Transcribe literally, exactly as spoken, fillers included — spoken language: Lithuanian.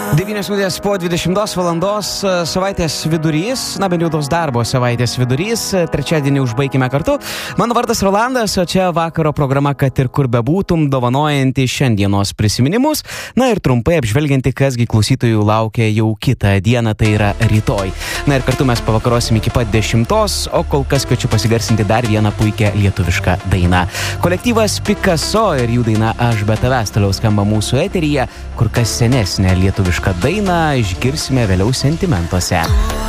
devynios minutės po dvidešimtos valandos, savaitės vidurys, na bent jau tos darbo savaitės vidurys, trečiadienį užbaigime kartu. Mano vardas Rolandas, o čia vakaro programa, kad ir kur bebūtum, dovanojanti šiandienos prisiminimus, na ir trumpai apžvelgianti, kasgi klausytojų laukia jau kitą dieną, tai yra rytoj. Na ir kartu mes pavakarosim iki pat dešimtos, o kol kas kviečiu pasigarsinti dar vieną puikią lietuvišką dainą. Kolektyvas Picasso ir jų daina Aš be tavęs toliau skamba mūsų eteryje, kur kas senesnė lietuviška dainą išgirsime vėliau sentimentuose.